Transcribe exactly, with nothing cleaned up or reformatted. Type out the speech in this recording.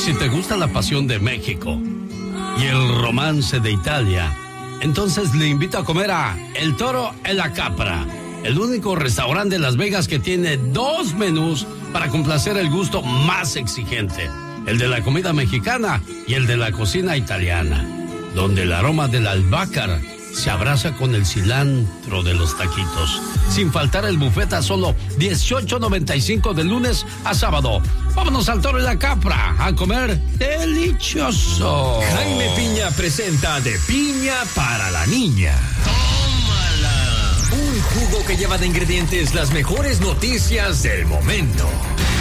Si te gusta la pasión de México y el romance de Italia, entonces le invito a comer a El Toro e la Capra, el único restaurante de Las Vegas que tiene dos menús para complacer el gusto más exigente, el de la comida mexicana y el de la cocina italiana, donde el aroma del albahaca se abraza con el cilantro de los taquitos. Sin faltar el buffet a solo dieciocho noventa y cinco de lunes a sábado. Vámonos al Toro y la Capra a comer delicioso. Jaime Piña presenta De Piña para la Niña. ¡Tómala! Un jugo que lleva de ingredientes las mejores noticias del momento.